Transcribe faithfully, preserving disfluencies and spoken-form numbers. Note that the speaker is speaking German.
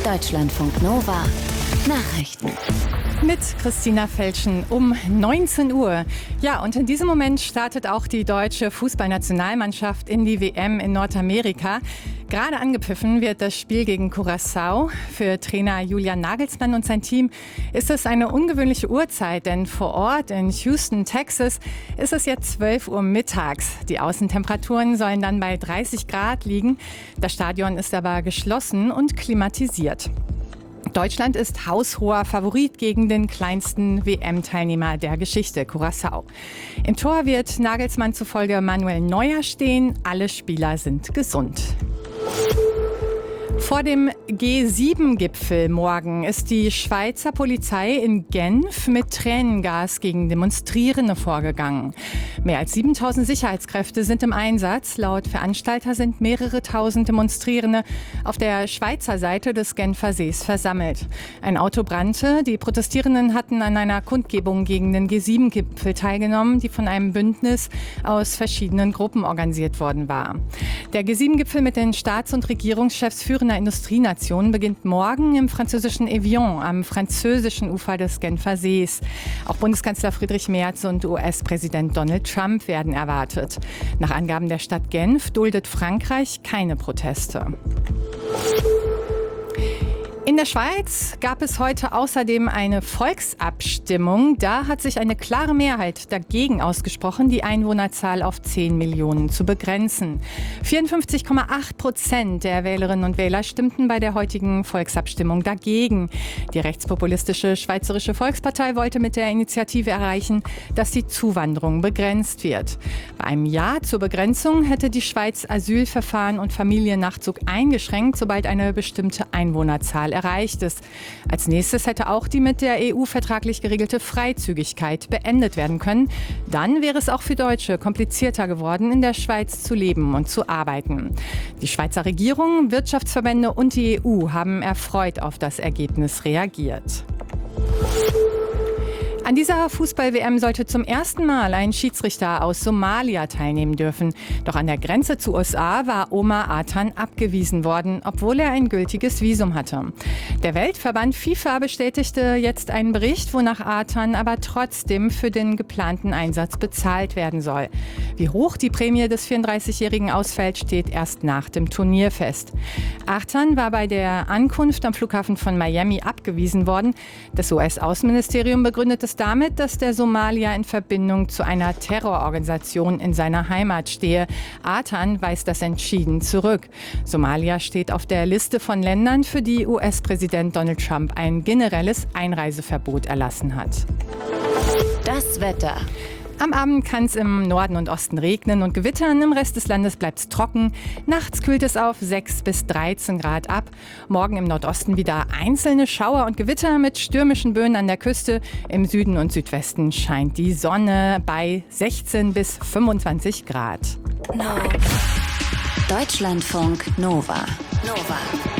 Deutschlandfunk Nova Nachrichten. Mit Christina Felschen um neunzehn Uhr. Ja, und in diesem Moment startet auch die deutsche Fußballnationalmannschaft in die W M in Nordamerika. Gerade angepfiffen wird das Spiel gegen Curaçao. Für Trainer Julian Nagelsmann und sein Team ist es eine ungewöhnliche Uhrzeit, denn vor Ort in Houston, Texas, ist es jetzt zwölf Uhr mittags. Die Außentemperaturen sollen dann bei dreißig Grad liegen. Das Stadion ist aber geschlossen und klimatisiert. Deutschland ist haushoher Favorit gegen den kleinsten W M-Teilnehmer der Geschichte, Curaçao. Im Tor wird Nagelsmann zufolge Manuel Neuer stehen. Alle Spieler sind gesund. Vor dem G sieben Gipfel morgen ist die Schweizer Polizei in Genf mit Tränengas gegen Demonstrierende vorgegangen. Mehr als siebentausend Sicherheitskräfte sind im Einsatz. Laut Veranstalter sind mehrere tausend Demonstrierende auf der Schweizer Seite des Genfer Sees versammelt. Ein Auto brannte. Die Protestierenden hatten an einer Kundgebung gegen den G sieben Gipfel teilgenommen, die von einem Bündnis aus verschiedenen Gruppen organisiert worden war. Der G sieben Gipfel mit den Staats- und Regierungschefs führender Industrienationen beginnt morgen im französischen Evian am französischen Ufer des Genfer Sees. Auch Bundeskanzler Friedrich Merz und U S-Präsident Donald Trump werden erwartet. Nach Angaben der Stadt Genf duldet Frankreich keine Proteste. In der Schweiz gab es heute außerdem eine Volksabstimmung. Da hat sich eine klare Mehrheit dagegen ausgesprochen, die Einwohnerzahl auf zehn Millionen zu begrenzen. vierundfünfzig Komma acht Prozent der Wählerinnen und Wähler stimmten bei der heutigen Volksabstimmung dagegen. Die rechtspopulistische Schweizerische Volkspartei wollte mit der Initiative erreichen, dass die Zuwanderung begrenzt wird. Bei einem Ja zur Begrenzung hätte die Schweiz Asylverfahren und Familiennachzug eingeschränkt, sobald eine bestimmte Einwohnerzahl erreicht ist. Als nächstes hätte auch die mit der E U vertraglich geregelte Freizügigkeit beendet werden können. Dann wäre es auch für Deutsche komplizierter geworden, in der Schweiz zu leben und zu arbeiten. Die Schweizer Regierung, Wirtschaftsverbände und die E U haben erfreut auf das Ergebnis reagiert. An dieser Fußball-W M sollte zum ersten Mal ein Schiedsrichter aus Somalia teilnehmen dürfen. Doch an der Grenze zu U S A war Omar Atan abgewiesen worden, obwohl er ein gültiges Visum hatte. Der Weltverband FIFA bestätigte jetzt einen Bericht, wonach Atan aber trotzdem für den geplanten Einsatz bezahlt werden soll. Wie hoch die Prämie des vierunddreißigjährigen ausfällt, steht erst nach dem Turnier fest. Atan war bei der Ankunft am Flughafen von Miami abgewiesen worden. Das U S-Außenministerium begründet es damit, dass der Somalier in Verbindung zu einer Terrororganisation in seiner Heimat stehe. Atan weist das entschieden zurück. Somalia steht auf der Liste von Ländern, für die U S-Präsident Donald Trump ein generelles Einreiseverbot erlassen hat. Das Wetter. Am Abend kann es im Norden und Osten regnen und gewittern. Im Rest des Landes bleibt es trocken. Nachts kühlt es auf sechs bis dreizehn Grad ab. Morgen im Nordosten wieder einzelne Schauer und Gewitter mit stürmischen Böen an der Küste. Im Süden und Südwesten scheint die Sonne bei sechzehn bis fünfundzwanzig Grad. No. Deutschlandfunk Nova. Nova.